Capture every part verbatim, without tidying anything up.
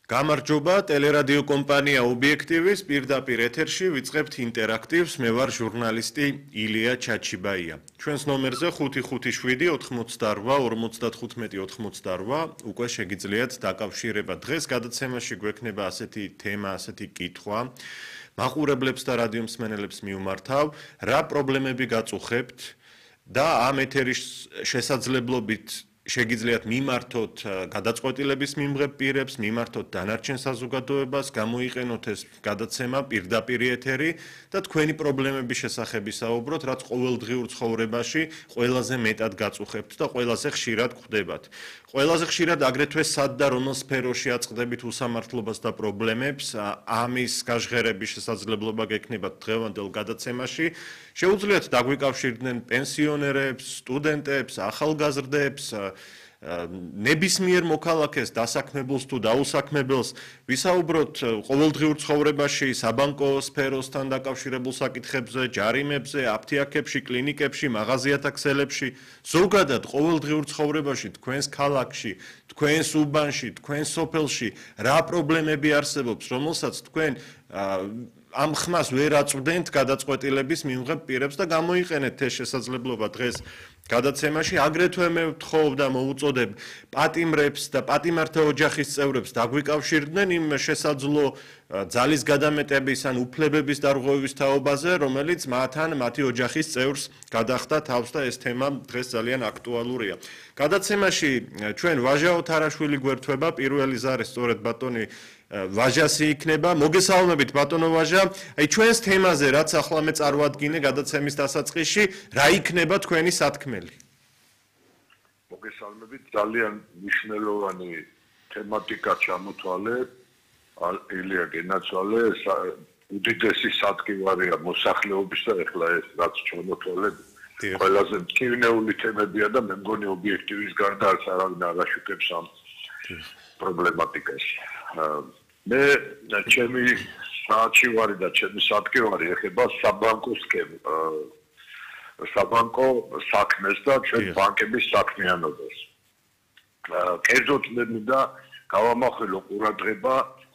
გამარჯობა, ტელერადიო კომპანია ობიექტივის პირდაპირ ეთერში ვიწყებთ ინტერაქტივს. მე ვარ ჟურნალისტი ილია ჩაჩიბაია. ჩვენს ნომერზე ხუთი ხუთი შვიდი ოთხმოცდაორვა ორმოცდათხუთმეტი ორმოცდაორვა უკვე შეგიძლიათ დაკავშირება. დღეს გადაცემაში გვექნება ასეთი თემა, ასეთი კითხვა. მაყურებლებს და რადიო მსმენელებს მიუმართავ, რა პრობლემები გაწუხებთ და ამ ეთერის შესაძლებლობით შეგიძლიათ მიმართოთ გადაწყვეტილების მიმღებ პირებს, მიმართოთ დანარჩენ საზოგადოებას, გამოიყენოთ ეს გადაცემა პირდაპირ ეთერი და თქვენი პრობლემების შესახებ ისაუბროთ, რაც ყოველდღიურ ცხოვრებაში ყველაზე მეტად გაწუხებთ და ყველაზე ხშირად გვხდებათ. ყველაზე ხშირად აგრეთვე სად და რომელ სფეროში აწყდებით უსამართლობას და პრობლემებს, ამის გაჟღერების შესაძლებლობა გექნებათ დღევანდელ გადაცემაში. შეუძლიათ დაგვიკავშირდნენ პენსიონერებს, სტუდენტებს, ახალგაზრდებს, ნებისმიერ მოქალაქეს, დასაქმებულს თუ დაუსაქმებელს, ვისაუბროთ ყოველდღიურ ცხოვრებაში საბანკო სფეროსთან დაკავშირებულ საკითხებზე, ჯარიმებზე, აფთიაქებში, კლინიკებში, მაღაზიათა ქსელებში, ზოგადად ყოველდღიურ ცხოვრებაში, თქვენს ქალაქში, თქვენს უბანში, თქვენს სოფელში, რა პრობლემები არსებობს, რომელსაც თქვენ ამ ხმას ვერ აწვდენთ გადაწყვეტილების მიმღებ პირებს და გამოიყენეთ ეს შესაძლებლობა დღეს გადაცემაში. აგრეთვე მე ვთხოვ და მოუწოდებ პატიმრებს და პატიმართა ოჯახის წევრებს დაგვიკავშირდნენ იმ შესაძლო ძალის გადამეტების ან უფლებების დარღვევის თაობაზე, რომელიც მათთან მათი ოჯახის წევრს გადახდა თავს და ეს თემა დღეს ძალიან აქტუალურია. გადაცემაში ჩვენ ვაჟა ოთარაშვილი გვერდება, პირველი ზარი სწორედ ბატონი ვაჟასი იქნება. მოგესალმებით ბატონო ვაჟა. აი ჩვენს თემაზე რაც ახლა მე წარვადგინე გადაცემის დასაწყისში, რა იქნება თქვენი სათქმელი? მოგესალმებით, ძალიან მნიშვნელოვანი თემატიკა ჩამოთვალე. ილია გენაცვალე, უდიდესი სათქმელია მოსახლეობის და ეხლა ეს რაც ჩამოთვალე ყველაზე მტკივნეული თემებია და მე მგონი ობიექტივის გარდა არც არავინ არ აშუქებს ამ პრობლემატიკას. მე ჩემი საათში ვარი და ჩემი სათქმელი ეხება საბანკო სქემ საბანკო საქმეს და ჩვენ ბანკების საქმიანობას. კერძოდ მე მინდა გავამახვილო ყურადღება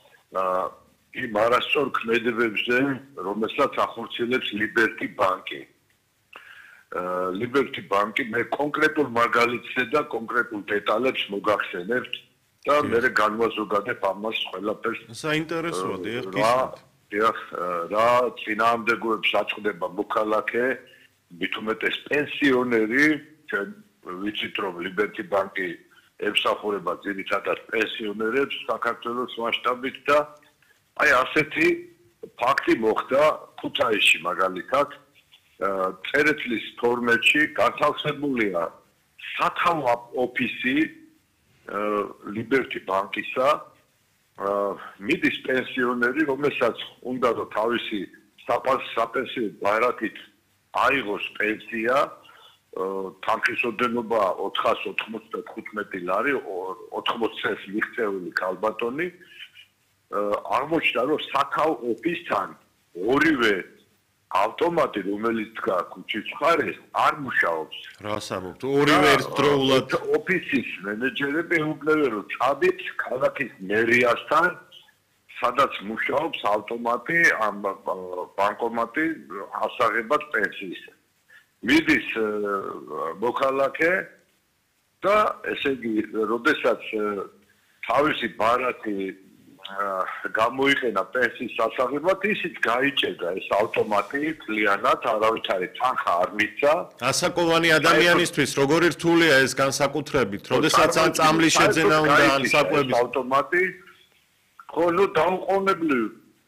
იმ არასწორ ქმედებებზე, რომელსაც ახორციელებს ლიბერტი ბანკი. ლიბერტი ბანკი მე კონკრეტულ მაგალითზე და კონკრეტულ დეტალებს მოგახსენებთ და მე განვაზოგადებ ამას ყველაფერს. საინტერესოა, დიახ, დიახ, რა წინააღმდეგობებს აწყდება მოქალაქე, მით უმეტეს პენსიონერი, ჩვენ ვიცით რომ ლიბერტი ბანკი ემსახურება ძირითადად პენსიონერებს საქართველოს მასშტაბით და აი ასეთი ფაქტი მოხდა ქუთაისში მაგალითად, წერეთლის ფორმატში განთავსებულია სათავო ოფისი ლიბერტი ბანკისა, მიდის პენსიონერი, რომელსაც უნდა რომ თავისი საპენსიო ბარათით აიღოს პენსია, თანხის ოდენობა ოთხას ოთხმოცდათხუთმეტი ლარი, ოთხმოცი წელს მიღწეული ქალბატონი, აღმოჩნდა რომ სათავო ოფისთან ორივე ავტომატი, რომელიც დგა ქუჩის მხარეს, არ მუშაობს. რას ამბობთ? ორივე ერთდროულად ოფისის მენეჯერები ეუბნებიან, რომ წავით ქალაქის მერიასთან, სადაც მუშაობს ავტომატი, ამ ბანკომატი ასაღებად პენსიის. მიდის მოქალაქე და ესე იგი, როდესაც თავისი ბარათი გამოიყენა პენსიის ასაღებად, ისიც გაიჭედა ეს ავტომატი ძალიანად, არავითარი თანხა არ მისცა. ასაკოვანი ადამიანისთვის როგორი რთულია ეს განსაკუთრებით, როდესაც ან წამლის შეძენა უნდა ან საკვების ავტომატი, ხო, ნუ დაუყოვნებლივ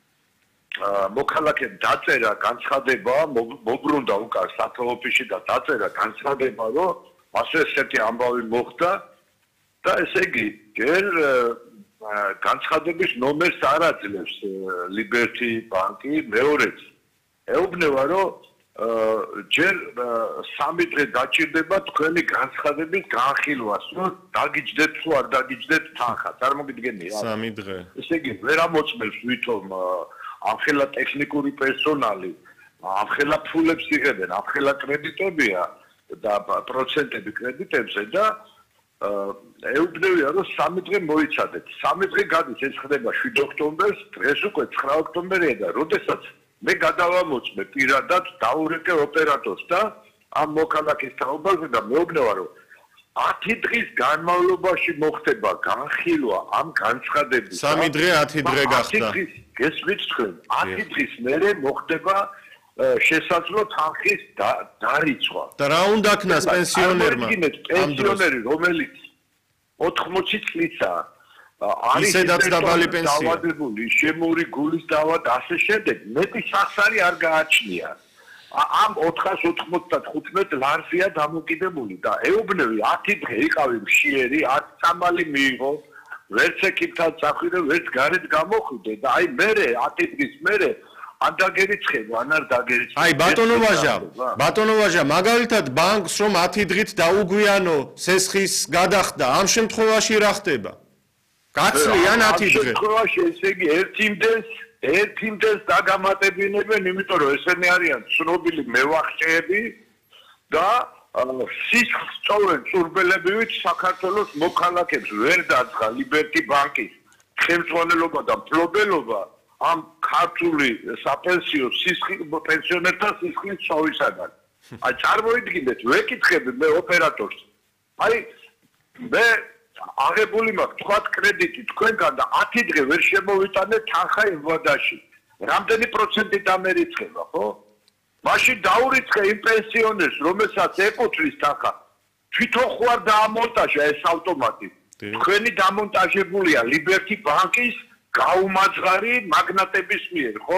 მოქალაქემ დაწერა განცხადება, მობრუნდა უკან სათავო ოფისში და დაწერა განცხადება, რომ ასე ესეთი ამბავი მოხდა და ესე იგი, ჯერ განცხადების ნომერს არ აძლევს ლიბერტი ბანკი, მეორეც ეუბნება, რომ ჯერ სამი დღე დაჭირდება თქვენი განცხადების განხილვას, რომ დაგიჯდეთ თუ არ დაგიჯდეთ თანხა. წარმოგიდგენია? სამი დღე. ესე იგი, ვერ ამოწმებს ვითომ ამხელა ტექნიკური პერსონალი, ამხელა ფულებს იღებენ, ამხელა კრედიტებია და პროცენტები კრედიტებზე და ეუბნებიან რომ სამი დღე მოიცადეთ. სამი დღე გადის, ეს ხდება შვიდ ოქტომბერს, დღეს უკვე ცხრა ოქტომბერია და როდესაც მე გადავამოწმე პირადად დაურეკე ოპერატორს და ამ მოქალაქის თაობაზე და მეუბნება რომ ათი დღის განმავლობაში მოხდება განხილვა ამ განცხადების. სამი დღე ათი დღე გახდა. გესმით თქვენ? ათი დღის მერე მოხდება შესაძლო თანხის დარიცვა. და რა უნდა ქნას პენსიონერმა? პენსიონერი რომელიც ოთხმოცი წლისაა არის ისედაც დაბალი პენსია. დაავადებული, შემოური გულის დაავად ასე შემდეგ, მეტი სახსარი არ გააჩნია. ამ ოთხას ოთხმოცდათხუთმეტ ლარზია დამოკიდებული და ეუბნები ათი დღე იყავი მშიერი, არც სამალი მიიღო, ვერც ეკითხა წახვიდე, ვერც გარეთ გამოხვიდე და აი მერე ათი დღის მერე ან დაგერიცხებო, ან არ დაგერიცხებო. აი ბატონო ვაჟა, ბატონო ვაჟა, მაგალითად ბანკს რომ ათი დღით დაუგვიანო სესხის გადახდა, ამ შემთხვევაში რა ხდება? გაცლიან ათი დღე. ამ შემთხვევაში ესე იგი ერთიმდეს ერთიმდეს დაგამატებინებენ, იმიტომ რომ ესენი არიან ცნობილი მევახჭეები და სისხლს სწავლენ წურბელებივით საქართველოს მოქალაქებს ვერ დაძღა ლიბერტი ბანკის ხელმძღვანელობა და მფლობელობა ამ ქართული საპენსიო სისხლის პენსიონერთა სისხლის შოვისაგან. აი წარმოიდგინეთ, ვეკითხები მე ოპერატორს. აი მე აღებული მაქვს თქვათ კრედიტი თქვენგან და ათი დღე ვერ შემოვიტანე თანხა ევადაში. რამდენი პროცენტი დამერიცხება, ხო? მაშინ დაურიცხე იმ პენსიონერს, რომელსაც ეკუთვნის თანხა. თვითონ ხო არ დაამონტაჟა ეს ავტომატი. თქვენი დამონტაჟებულია ლიბერტი ბანკის გაუმაძღარი მაგნატების მიერ, ხო?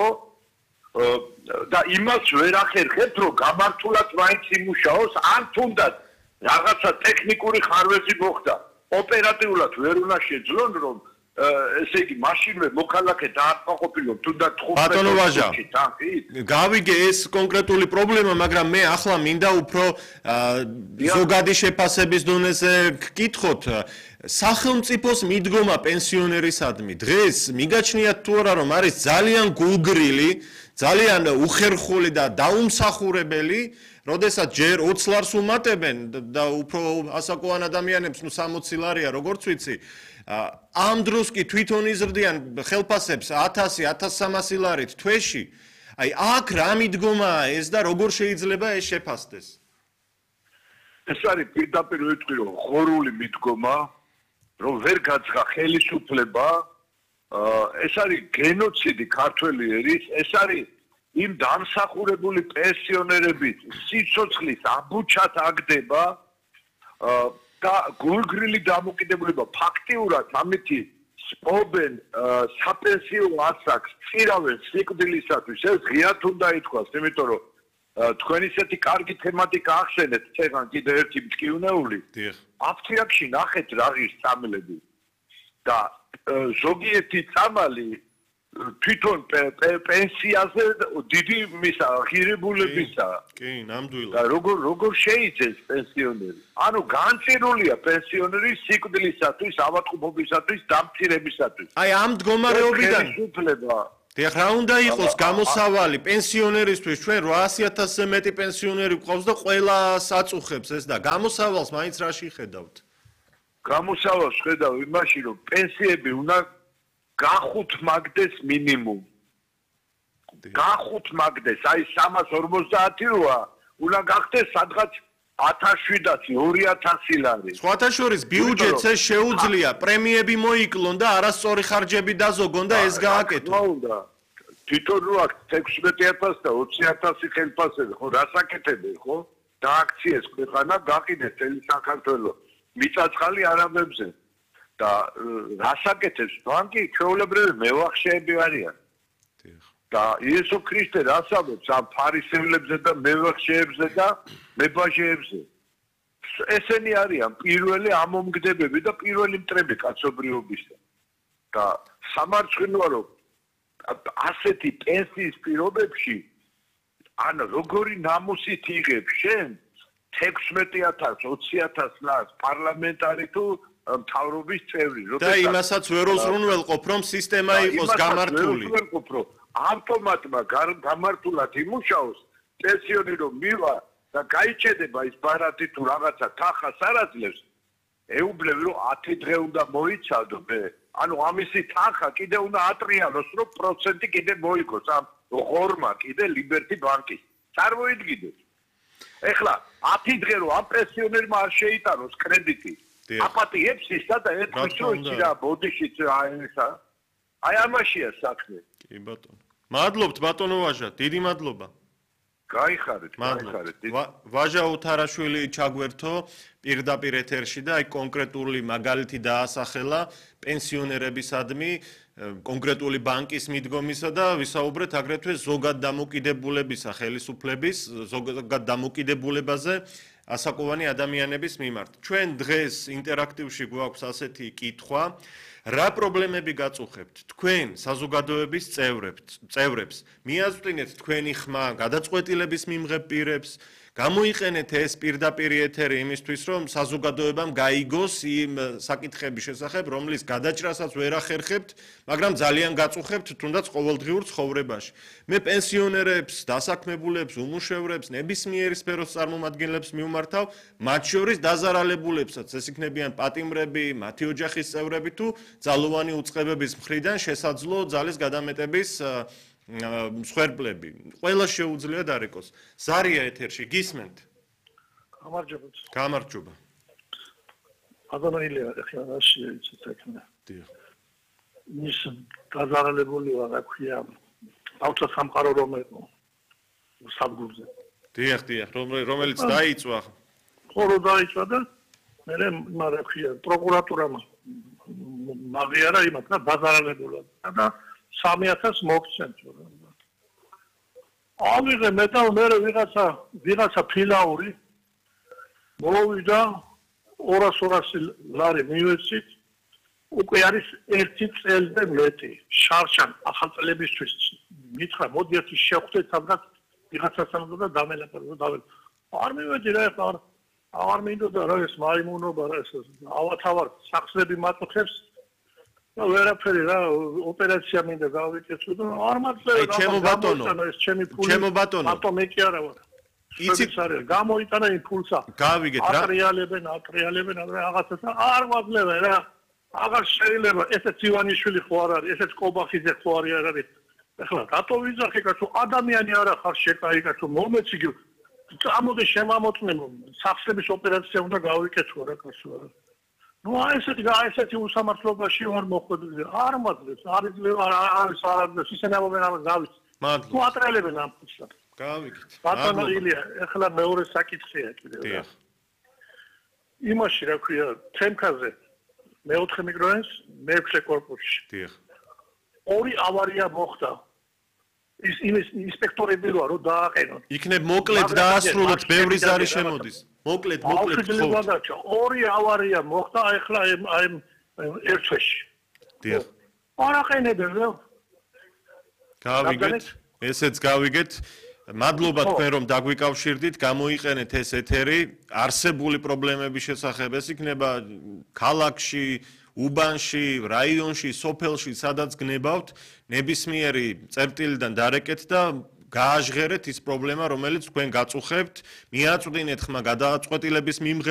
და იმას ვერ ახერხებთ, რომ გამართულად მაინც იმუშაოს, ან თუნდაც რაღაცა ტექნიკური ხარვეზი მოხდა. ოპერატიულად ვერ უნდა შეძლონ, რომ ესე იგი მაშინვე მოქალაქე დააკმაყოფილონ თუნდაც ხუთმეტ გავიგე ეს კონკრეტული პრობლემა, მაგრამ მე ახლა მინდა უფრო ზოგადი შეფასების დონეზე გკითხოთ. სახელმწიფოს მიდგომა პენსიონერისადმი დღეს მიგაჩნიათ თუ არა რომ არის ძალიან გულგრილი, ძალიან უხერხული და დაუმსახურებელი, როდესაც ჯერ ოცს ლარს უმატებენ და უფრო ასაკოვან ადამიანებს ნუ სამოცი ლარია როგორც ვიცი, ამ დროს კი თვითონ იზრდიან ხელფასებს ათასი ათას სამასი ლარით თვეში. აი აქ რა მიდგომაა ეს და როგორ შეიძლება ეს შეფასდეს? ეს არის პირდაპირ ვიტყვი რომ ხორული მიდგომა, რომ ვერ გაცხა ხელისუფლება, ეს არის გენოციდი ქართველი ერის, ეს არის იმ დამსახურებული პენსიონერების სიცოცხლის აბუჩად აგდება და გულგრილი დამოკიდებულება ფაქტიურად ამითი სპობენ საპენსიო ასაკს წირავენ სიკვდილისათვის, ეს ღიად უნდა ითქვას, იმიტომ რომ თქვენ ისეთი კარგი თემატიკა ახსენეთ, წეგან კიდე ერთი მტკივნეული. აფთიაქში ნახეთ რა ღირს წამლები და ზოგიერთი წამალი თვითონ პენსიაზე დიდი მისა ღირებულებისა. კი, ნამდვილად. და როგორ როგორ შეიცეს პენსიონერი? ანუ განწირულია პენსიონერი სიკვდილისათვის, ავადმყოფობისათვის, დამცირებისათვის. აი ამ მდგომარეობიდან ხელისუფლება დიახ, რა უნდა იყოს გამოსავალი პენსიონერისთვის? ჩვენ რვაასი ათასზე მეტი პენსიონერი გვყავს და ყველა საწუხებს ეს და გამოსავალს მაინც რაში ხედავთ? გამოსავალს ხედავ იმაში, რომ პენსიები უნდა გახუთმაგდეს მინიმუმ. გახუთმაგდეს, აი სამას ორმოცდაათი როა, უნდა გახდეს სადღაც ათას შვიდასი, ორი ათასი ლარი. სხვათა შორის ბიუჯეტს ეს შეუძლია პრემიები მოიკლონ და არასწორი ხარჯები დაზოგონ და ეს გააკეთონ. თვითონ რო აქვს ექვსმეტი ათასი და ოცი ათასი ხელფასები, ხო, რას აკეთებენ, ხო? დააქციეს ქვეყანა, გაყიდეთ წელი საქართველო მიწაწყალი არაბებზე. და რას აკეთებს ბანკი? ჩვეულებრივი მევახშეები არიან. და იესო ქრისტე რას ამბობს ამ ფარისევლებზე და მევახშეებზე და მებაჟეებზე? ესენი არიან პირველი ამომგდებები და პირველი მტრები კაცობრიობისა. და სამარცხინოა რომ ასეთი პენსიის პირობებში ან როგორი ნამუსით იღებ შენ ექვსმეტი ათასი, ოცი ათასი ლარს პარლამენტარი თუ მთავრობის წევრი. და იმასაც ვერ უზრუნველყოფ, რომ სისტემა იყოს გამართული. ავტომატმა გამართულად იმუშაოს, პენსიონი რომ მივა და გაიჩედება ის ბარათი თუ რაღაცა თანხას არ აძლევს, ეუბნები რომ ათი დღე უნდა მოიცადო მე. ანუ ამისი თანხა კიდე უნდა ატრიალოს, რომ პროცენტი კიდე მოიგოს ამ ღორმა კიდე ლიბერტი ბანკის. წარმოიდგინეთ. ეხლა ათი დღე რომ ამ პენსიონერმა არ შეიტანოს კრედიტი, აპატიებს ისა და ეთქვის რომ იცი რა, ბოდიშიც აი ესა. აი ამაშია საქმე. კი ბატონო. მადლობთ ბატონო ვაჟა, დიდი მადლობა. გაიხარეთ, გაიხარეთ. ვაჟა უთარაშვილი ჩაგვერთო პირდაპირ ეთერში და აი კონკრეტული მაგალითი დაასახელა პენსიონერებისადმი, კონკრეტული ბანკის მიდგომისა და ვისაუბრეთ აგრეთვე ზოგად დამოკიდებულებისა ხელისუფლების, ზოგად დამოკიდებულებაზე ასაკოვანი ადამიანების მიმართ. ჩვენ დღეს ინტერაქტივში გვაქვს ასეთი კითხვა, რა პრობლემები გაწუხებთ თქვენ საზოგადოების წევრებს, მიაწვდინეთ თქვენი ხმა გადაწყვეტილების მიმღებ პირებს, გამოიყენეთ ეს პირდაპირ ეთერი იმისთვის, რომ საზოგადოებამ გაიგოს იმ საკითხების შესახებ, რომლის გადაჭრასაც ვერ ახერხებთ, მაგრამ ძალიან გაწუხებთ თუნდაც ყოველდღიურ ცხოვრებაში. მე პენსიონერებს, დასაქმებულებს, უმუშევრებს, ნებისმიერ სფეროს წარმომადგენლებს მივმართავ, მათ შორის დაზარალებულებსაც, ეს იქნებიან პატიმრები, მათი ოჯახის წევრები თუ ძალოვანი უწყებების მხრიდან შესაძლო ძალის გადამეტების მსხვერპლები. ყველა შეუძლია დარეკოს. ზარია ეთერში, გისმენთ? გამარჯობა. გამარჯობა. ბატონო ილია, ეხლა რაში იცით ეკნა? დიახ. ის დაზარალებული ვარ, რა ქვია, ავტო სამყარო რომელი საბგურზე. დიახ, დიახ, რომელიც დაიწვა. ხო, რო დაიწვა და მე რა ქვია, პროკურატურამ მაგიარა იმათ და დაზარალებული და სამი ათას მოგცემთ. ავიღე მე და მე ვიღაცა ვიღაცა ფილაური მოვიდა ორას ორასი ლარი მივეცით, უკვე არის ერთი წელზე მეტი. შარშან ახალწლებისთვის მითხრა მოდი ერთი შევხვდეთ სადღაც ვიღაცასთან და დამელაპარაკო და არ მივედი რა ეხლა არ მინდოდა რა ეს მაიმუნობა რა ეს ავათავარ სახსრები მაწუხებს და ვერაფერი რა ოპერაცია მინდა გავიკეთო და არ მაძლევ რა ჩემო ბატონო ეს ჩემი ფული ჩემო ბატონო ბატონო მე კი არა ვარ იცით არის გამოიტანა იმ ფულსა გავიგეთ რა ატრიალებენ ატრიალებენ რაღაცა არ მაძლევ რა აღარ შეიძლება ესეც ივანიშვილი ხო არ არის ესეც კობახიძე ხო არ არის ეხლა რატო ვიზახე კაცო ადამიანი არა ხარ შეკაი კაცო მომეცი ამოდე შემამოწმებო სახსრების ოპერაცია უნდა გავიკეთო რა კაცო რა ნუ აი ესეთი აი ესეთი უსამართლობაში ვარ მოხვედრილი არ მაძლევს არ იძლევა არის არ არის ისენებობენ ამას გავის მადლობა ნუ ატრიალებენ ამ ფულსა გავიგეთ ბატონო ილია ეხლა მეორე საკითხია კიდევ რა იმაში რა ქვია თემქაზე მეოთხე მიკროენს მეექვსე კორპუსში დიახ ორი ავარია მოხდა ის იმის ინსპექტორები როა რომ დააყენონ იქნებ მოკლედ დაასრულოთ ბევრი ზარი შემოდის მოკლედ მოკლედ ხო ორი ავარია მოხდა ეხლა აი ერთ თვეში დიახ არ აყენებენ რა გავიგეთ ესეც გავიგეთ მადლობა თქვენ რომ დაგვიკავშირდით გამოიყენეთ ეს ეთერი არსებული პრობლემების შესახებ ეს იქნება ქალაქში უბანში რაიონში სოფელში სადაც გნებავთ ნებისმიერი წერტილიდან დარეკეთ და გააჟღერეთ ის პრობლემა რომელიც თქვენ გაწუხებთ მიაწვდინეთ ხმა გადაწყვეტილების მიმღებ